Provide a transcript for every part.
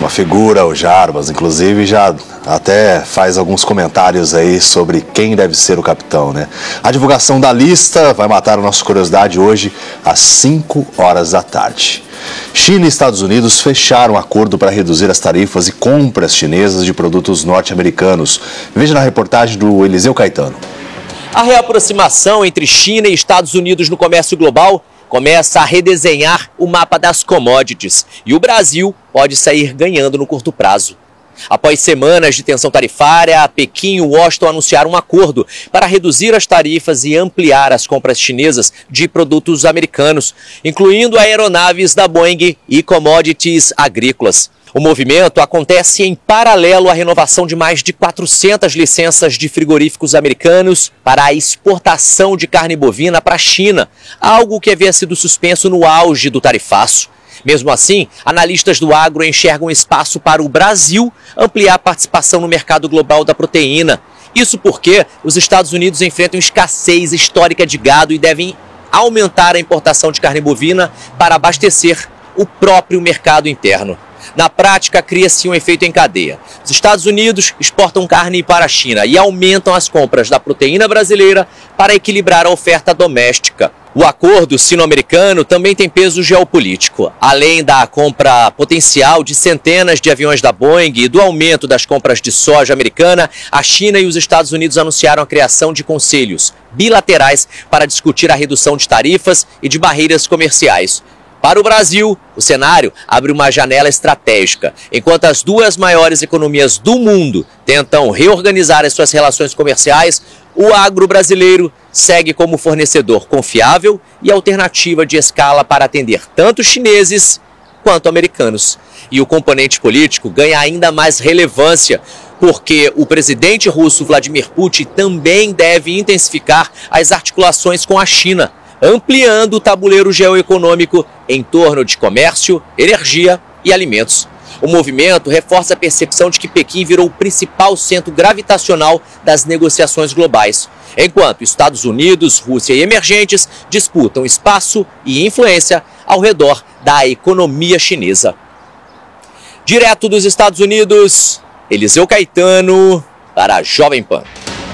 Uma figura, o Jarbas, inclusive, já até faz alguns comentários aí sobre quem deve ser o capitão, né? A divulgação da lista vai matar a nossa curiosidade hoje às 5 horas da tarde. China e Estados Unidos fecharam um acordo para reduzir as tarifas e compras chinesas de produtos norte-americanos. Veja na reportagem do Eliseu Caetano. A reaproximação entre China e Estados Unidos no comércio global começa a redesenhar o mapa das commodities e o Brasil pode sair ganhando no curto prazo. Após semanas de tensão tarifária, Pequim e Washington anunciaram um acordo para reduzir as tarifas e ampliar as compras chinesas de produtos americanos, incluindo aeronaves da Boeing e commodities agrícolas. O movimento acontece em paralelo à renovação de mais de 400 licenças de frigoríficos americanos para a exportação de carne bovina para a China, algo que havia sido suspenso no auge do tarifaço. Mesmo assim, analistas do agro enxergam espaço para o Brasil ampliar a participação no mercado global da proteína. Isso porque os Estados Unidos enfrentam escassez histórica de gado e devem aumentar a importação de carne bovina para abastecer o próprio mercado interno. Na prática, cria-se um efeito em cadeia. Os Estados Unidos exportam carne para a China e aumentam as compras da proteína brasileira para equilibrar a oferta doméstica. O acordo sino-americano também tem peso geopolítico. Além da compra potencial de centenas de aviões da Boeing e do aumento das compras de soja americana, a China e os Estados Unidos anunciaram a criação de conselhos bilaterais para discutir a redução de tarifas e de barreiras comerciais. Para o Brasil, o cenário abre uma janela estratégica. Enquanto as duas maiores economias do mundo tentam reorganizar as suas relações comerciais, o agro brasileiro segue como fornecedor confiável e alternativa de escala para atender tanto chineses quanto americanos. E o componente político ganha ainda mais relevância, porque o presidente russo Vladimir Putin também deve intensificar as articulações com a China, ampliando o tabuleiro geoeconômico em torno de comércio, energia e alimentos. O movimento reforça a percepção de que Pequim virou o principal centro gravitacional das negociações globais, enquanto Estados Unidos, Rússia e emergentes disputam espaço e influência ao redor da economia chinesa. Direto dos Estados Unidos, Eliseu Caetano para a Jovem Pan.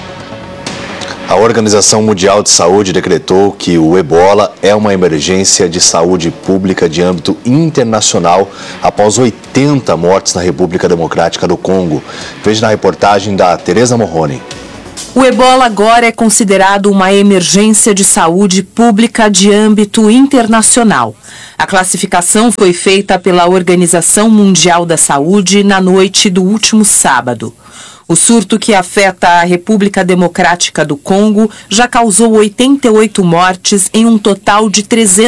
A Organização Mundial de Saúde decretou que o ebola é uma emergência de saúde pública de âmbito internacional após 80 mortes na República Democrática do Congo. Veja na reportagem da Tereza Morrone. O ebola agora é considerado uma emergência de saúde pública de âmbito internacional. A classificação foi feita pela Organização Mundial da Saúde na noite do último sábado. O surto que afeta a República Democrática do Congo já causou 88 mortes em um total de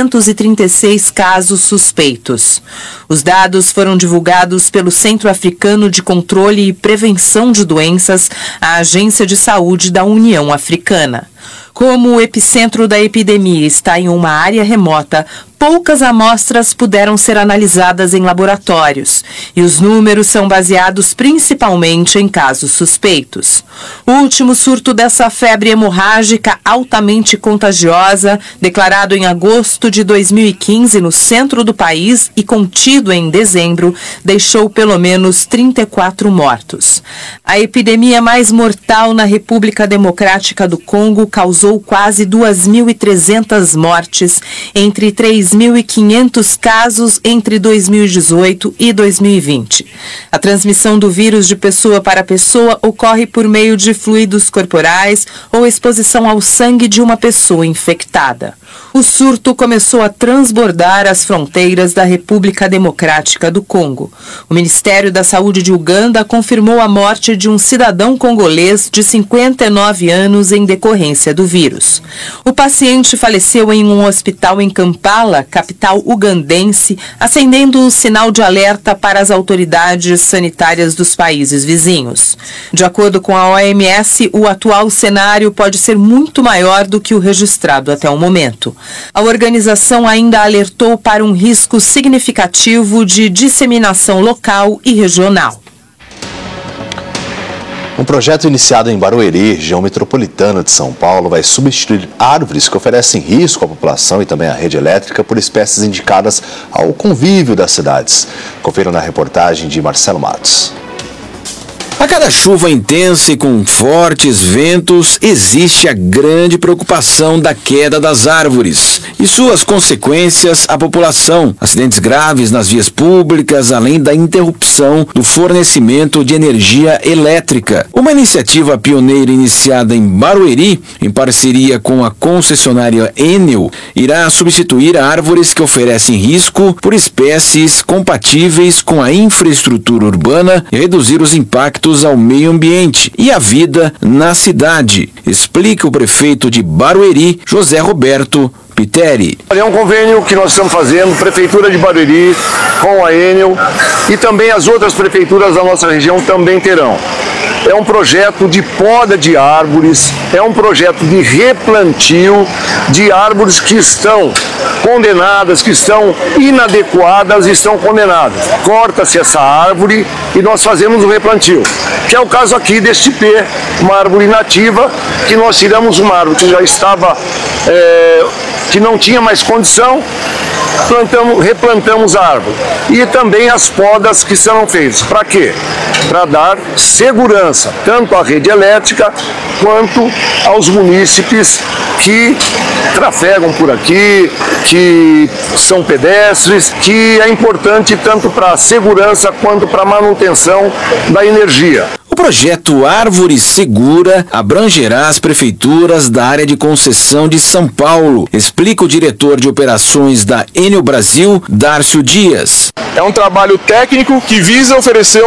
336 casos suspeitos. Os dados foram divulgados pelo Centro Africano de Controle e Prevenção de Doenças, a Agência de Saúde da União Africana. Como o epicentro da epidemia está em uma área remota, poucas amostras puderam ser analisadas em laboratórios e os números são baseados principalmente em casos suspeitos. O último surto dessa febre hemorrágica altamente contagiosa, declarado em agosto de 2015 no centro do país e contido em dezembro, deixou pelo menos 34 mortos. A epidemia mais mortal na República Democrática do Congo causou quase 2.300 mortes, entre 3.500 casos entre 2018 e 2020. A transmissão do vírus de pessoa para pessoa ocorre por meio de fluidos corporais ou exposição ao sangue de uma pessoa infectada. O surto começou a transbordar as fronteiras da República Democrática do Congo. O Ministério da Saúde de Uganda confirmou a morte de um cidadão congolês de 59 anos em decorrência do vírus. O paciente faleceu em um hospital em Kampala, capital ugandense, acendendo o sinal de alerta para as autoridades sanitárias dos países vizinhos. De acordo com a OMS, o atual cenário pode ser muito maior do que o registrado até o momento. A organização ainda alertou para um risco significativo de disseminação local e regional. Um projeto iniciado em Barueri, região metropolitana de São Paulo, vai substituir árvores que oferecem risco à população e também à rede elétrica por espécies indicadas ao convívio das cidades. Confira na reportagem de Marcelo Matos. A cada chuva intensa e com fortes ventos, existe a grande preocupação da queda das árvores e suas consequências à população, acidentes graves nas vias públicas, além da interrupção do fornecimento de energia elétrica. Uma iniciativa pioneira iniciada em Barueri, em parceria com a concessionária Enel, irá substituir árvores que oferecem risco por espécies compatíveis com a infraestrutura urbana e reduzir os impactos ao meio ambiente e à vida na cidade, explica o prefeito de Barueri, José Roberto Piteri. É um convênio que nós estamos fazendo, Prefeitura de Barueri, com a Enel, e também as outras prefeituras da nossa região também terão. É um projeto de poda de árvores, é um projeto de replantio de árvores que estão condenadas, que estão inadequadas e estão condenadas. Corta-se essa árvore e nós fazemos o replantio, que é o caso aqui deste ipê, uma árvore nativa, que nós tiramos uma árvore que já estava, que não tinha mais condição, replantamos a árvore. E também as podas que serão feitas. Para quê? Para dar segurança, tanto à rede elétrica, quanto aos munícipes que trafegam por aqui, que são pedestres, que é importante tanto para a segurança quanto para a manutenção da energia. O projeto Árvore Segura abrangerá as prefeituras da área de concessão de São Paulo, explica o diretor de operações da Enel Brasil, Dárcio Dias. É um trabalho técnico que visa oferecer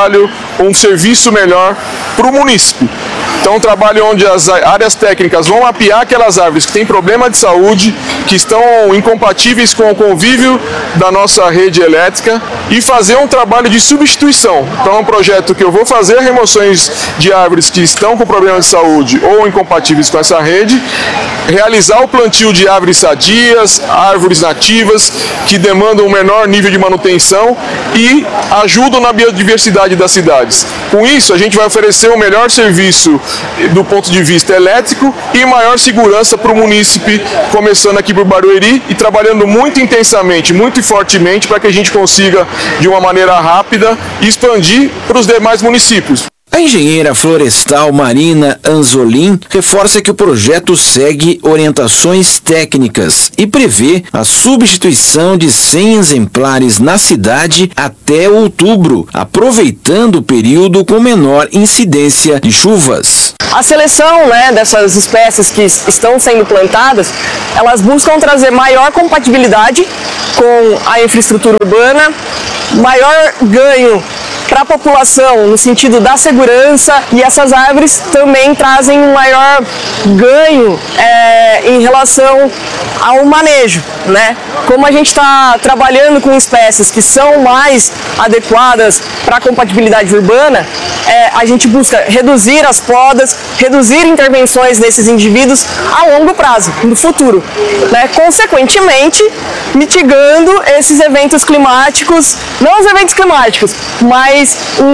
um serviço melhor para o município. Então, um trabalho onde as áreas técnicas vão mapear aquelas árvores que têm problema de saúde, que estão incompatíveis com o convívio da nossa rede elétrica e fazer um trabalho de substituição. Então, é um projeto que eu vou fazer remoções de árvores que estão com problema de saúde ou incompatíveis com essa rede, realizar o plantio de árvores sadias, árvores nativas, que demandam um menor nível de manutenção e ajudam na biodiversidade das cidades. Com isso, a gente vai oferecer um melhor serviço do ponto de vista elétrico e maior segurança para o munícipe, começando aqui por Barueri e trabalhando muito intensamente, muito fortemente para que a gente consiga, de uma maneira rápida, expandir para os demais municípios. A engenheira florestal Marina Anzolin reforça que o projeto segue orientações técnicas e prevê a substituição de 100 exemplares na cidade até outubro, aproveitando o período com menor incidência de chuvas. A seleção, dessas espécies que estão sendo plantadas, elas buscam trazer maior compatibilidade com a infraestrutura urbana, maior ganho para a população no sentido da segurança, e essas árvores também trazem um maior ganho em relação ao manejo, Como a gente está trabalhando com espécies que são mais adequadas para a compatibilidade urbana, a gente busca reduzir as podas, reduzir intervenções nesses indivíduos a longo prazo, no futuro, consequentemente mitigando esses eventos climáticos, não os eventos climáticos, mas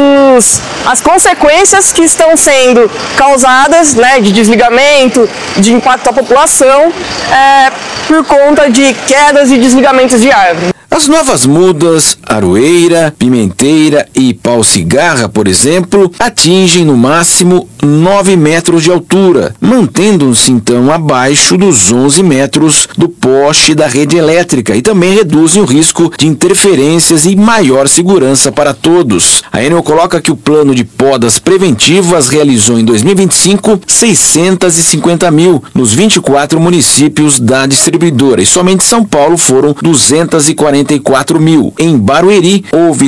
as consequências que estão sendo causadas, de desligamento, de impacto à população, por conta de quedas e desligamentos de árvore. As novas mudas, aroeira, pimenteira e pau-cigarra, por exemplo, atingem no máximo 9 metros de altura, mantendo-se então abaixo dos 11 metros do poste da rede elétrica e também reduzem o risco de interferências e maior segurança para todos. A Enel coloca que o plano de podas preventivas realizou em 2025 650 mil nos 24 municípios da distribuidora e somente São Paulo foram 244 mil. Em Barueri, houve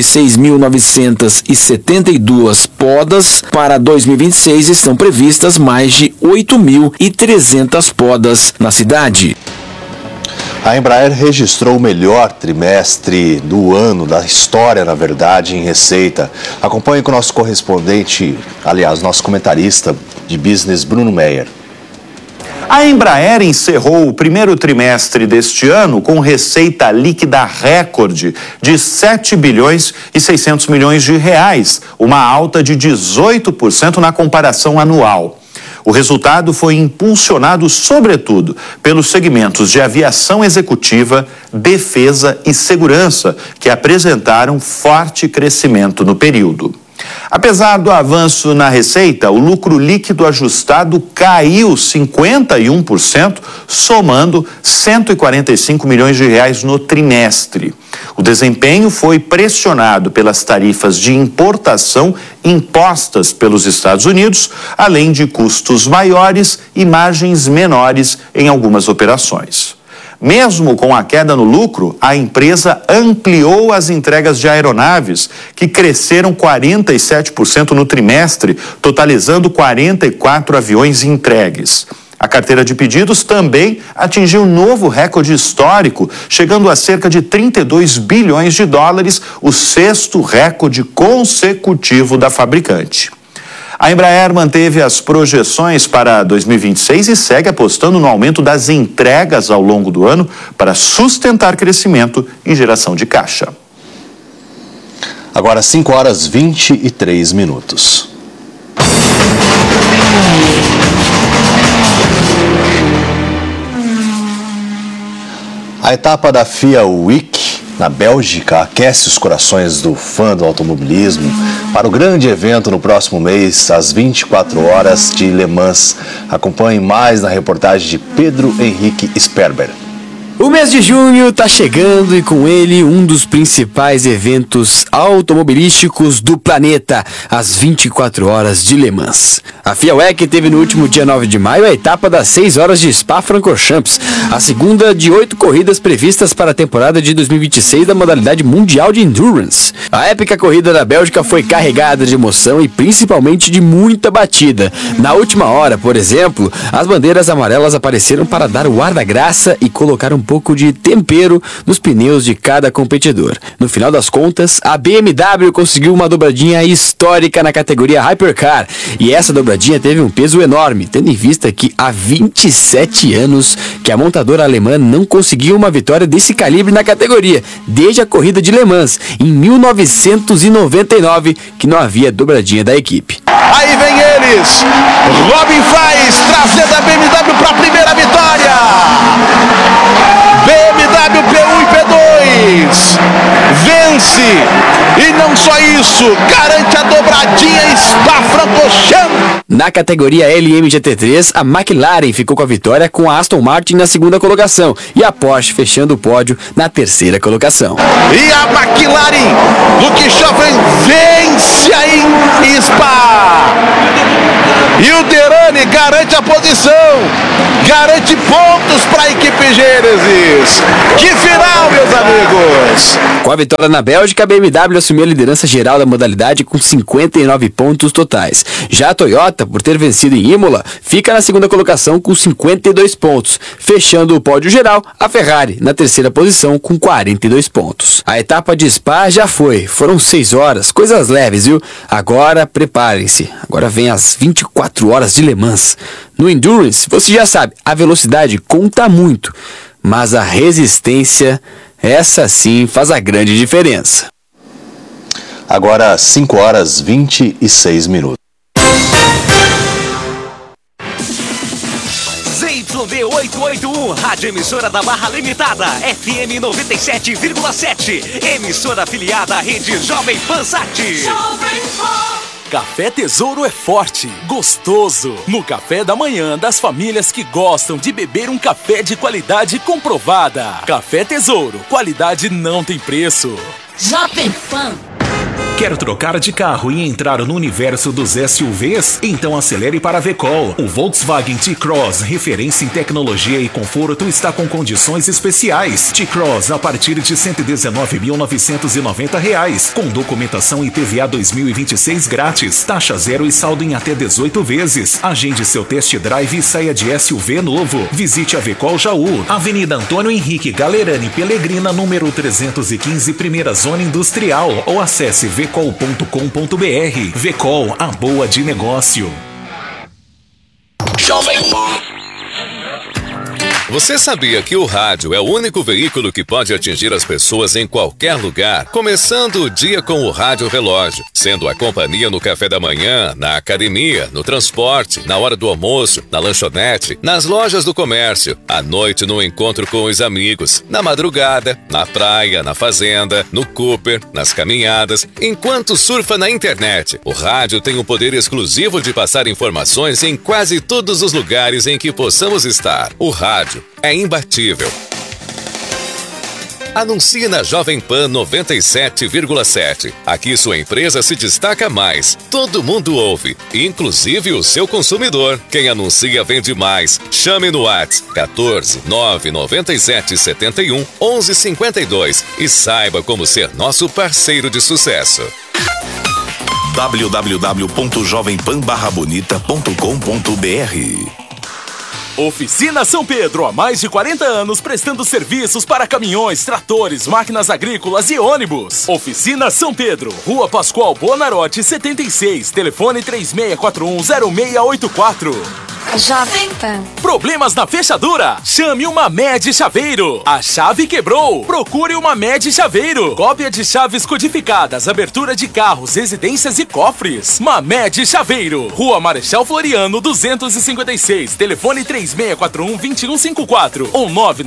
6.972 podas. Para 2026, estão previstas mais de 8.300 podas na cidade. A Embraer registrou o melhor trimestre do ano, da história, na verdade, em receita. Acompanhe com o nosso correspondente, aliás, nosso comentarista de business, Bruno Meyer. A Embraer encerrou o primeiro trimestre deste ano com receita líquida recorde de 7 bilhões e 600 milhões de reais, uma alta de 18% na comparação anual. O resultado foi impulsionado, sobretudo, pelos segmentos de aviação executiva, defesa e segurança, que apresentaram forte crescimento no período. Apesar do avanço na receita, o lucro líquido ajustado caiu 51%, somando 145 milhões de reais no trimestre. O desempenho foi pressionado pelas tarifas de importação impostas pelos Estados Unidos, além de custos maiores e margens menores em algumas operações. Mesmo com a queda no lucro, a empresa ampliou as entregas de aeronaves, que cresceram 47% no trimestre, totalizando 44 aviões entregues. A carteira de pedidos também atingiu um novo recorde histórico, chegando a cerca de 32 bilhões de dólares, o sexto recorde consecutivo da fabricante. A Embraer manteve as projeções para 2026 e segue apostando no aumento das entregas ao longo do ano para sustentar crescimento e geração de caixa. Agora 5 horas 23 minutos. A etapa da FIA Week na Bélgica aquece os corações do fã do automobilismo para o grande evento no próximo mês, às 24 horas de Le Mans. Acompanhe mais na reportagem de Pedro Henrique Sperber. O mês de junho está chegando e com ele um dos principais eventos automobilísticos do planeta, as 24 horas de Le Mans. A FIA WEC teve no último dia 9 de maio a etapa das 6 horas de Spa-Francorchamps, a segunda de 8 corridas previstas para a temporada de 2026 da modalidade mundial de Endurance. A épica corrida da Bélgica foi carregada de emoção e principalmente de muita batida. Na última hora, por exemplo, as bandeiras amarelas apareceram para dar o ar da graça e colocar um pouco de tempero nos pneus de cada competidor. No final das contas, a BMW conseguiu uma dobradinha histórica na categoria Hypercar, e essa dobradinha teve um peso enorme, tendo em vista que há 27 anos que a montadora alemã não conseguiu uma vitória desse calibre na categoria, desde a corrida de Le Mans, em 1999, que não havia dobradinha da equipe. Aí vem eles, Robin Fries trazendo a BMW para a primeira vitória. BMW P1 e P2 vence, e não só isso, garante a dobradinha Spa-Francorchamps. Na categoria LMGT3, a McLaren ficou com a vitória, com a Aston Martin na segunda colocação e a Porsche fechando o pódio na terceira colocação. E a McLaren, Luke Schoffen, vence aí em Spa. E o Derani garante a posição, garante pontos para a equipe Gênesis. Que final, meus amigos! Com a vitória na Bélgica, a BMW assumiu a liderança geral da modalidade com 59 pontos totais. Já a Toyota, por ter vencido em Imola, fica na segunda colocação com 52 pontos. Fechando o pódio geral, a Ferrari na terceira posição com 42 pontos. A etapa de Spa já foram 6 horas, coisas leves, viu? Agora preparem-se, agora vem as 24 horas de Le Mans. No Endurance, você já sabe, a velocidade conta muito, mas a resistência, essa sim faz a grande diferença. Agora 5 horas 26 minutos. ZYD 881, rádio emissora da Barra Limitada, FM 97,7, emissora afiliada à rede Jovem Pan Sat. Café Tesouro é forte, gostoso. No café da manhã das famílias que gostam de beber um café de qualidade comprovada. Café Tesouro, qualidade não tem preço. Jovem Pan. Quer trocar de carro e entrar no universo dos SUVs? Então acelere para a Vecol. O Volkswagen T-Cross, referência em tecnologia e conforto, está com condições especiais. T-Cross a partir de R$ 119.990, com documentação e PVA 2026 grátis, taxa zero e saldo em até 18 vezes. Agende seu test drive e saia de SUV novo. Visite a Vecol Jaú, Avenida Antônio Henrique Galerani Pelegrina, número 315, primeira zona industrial, ou acesse vecol.com.br. Vecol, a boa de negócio. Jovem Pan. Você sabia que o rádio é o único veículo que pode atingir as pessoas em qualquer lugar? Começando o dia com o Rádio Relógio, sendo a companhia no café da manhã, na academia, no transporte, na hora do almoço, na lanchonete, nas lojas do comércio, à noite no encontro com os amigos, na madrugada, na praia, na fazenda, no Cooper, nas caminhadas, enquanto surfa na internet. O rádio tem o poder exclusivo de passar informações em quase todos os lugares em que possamos estar. O rádio é imbatível. Anuncie na Jovem Pan 97,7. Aqui sua empresa se destaca mais. Todo mundo ouve, inclusive o seu consumidor. Quem anuncia vende mais. Chame no WhatsApp 14 997 71 11 52 e saiba como ser nosso parceiro de sucesso. www.jovempan-bonita.com.br Oficina São Pedro, há mais de 40 anos prestando serviços para caminhões, tratores, máquinas agrícolas e ônibus. Oficina São Pedro, Rua Pascoal Bonarotti 76, telefone 36410684. Jovem Pan. Problemas na fechadura? Chame uma Med Chaveiro. A chave quebrou? Procure uma Med Chaveiro. Cópia de chaves codificadas, abertura de carros, residências e cofres. Mamed Chaveiro, Rua Marechal Floriano 256, telefone 3641-2154 ou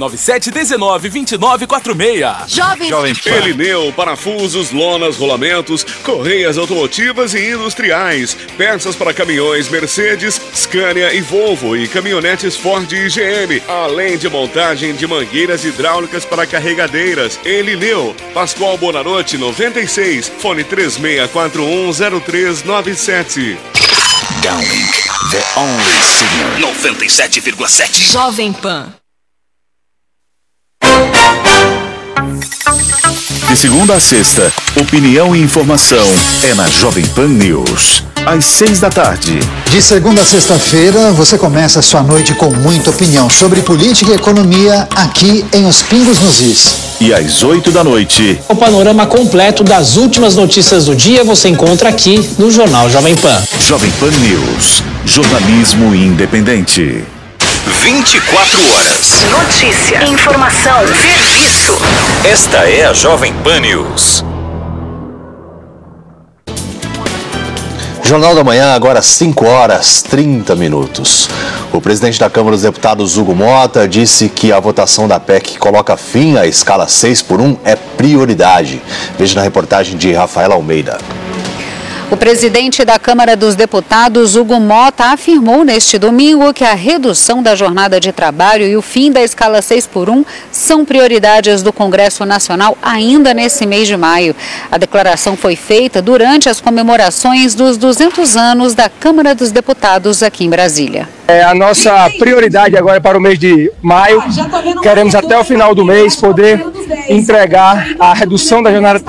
997192946. Jovem Pan. Elineu, parafusos, lonas, rolamentos, correias automotivas e industriais, peças para caminhões Mercedes, Scania e Volvo e caminhonetes Ford e GM, além de montagem de mangueiras hidráulicas para carregadeiras. Elineu, Pascoal Bonarotti 96, fone 36410397. Downlink, the only signal. 97,7. Jovem Pan. De segunda a sexta, opinião e informação é na Jovem Pan News. Às 6 da tarde. De segunda a sexta-feira, você começa a sua noite com muita opinião sobre política e economia aqui em Os Pingos nos Is. E às 8 da noite. O panorama completo das últimas notícias do dia você encontra aqui no Jornal Jovem Pan. Jovem Pan News. Jornalismo independente. 24 horas. Notícia, informação, serviço. Esta é a Jovem Pan News. Jornal da Manhã, agora 5 horas 30 minutos. O presidente da Câmara dos Deputados, Hugo Mota, disse que a votação da PEC que coloca fim à escala 6x1 é prioridade. Veja na reportagem de Rafael Almeida. O presidente da Câmara dos Deputados, Hugo Mota, afirmou neste domingo que a redução da jornada de trabalho e o fim da escala 6x1 são prioridades do Congresso Nacional ainda nesse mês de maio. A declaração foi feita durante as comemorações dos 200 anos da Câmara dos Deputados aqui em Brasília. A nossa prioridade agora é para o mês de maio. Queremos até o final do mês poder entregar a redução da jornada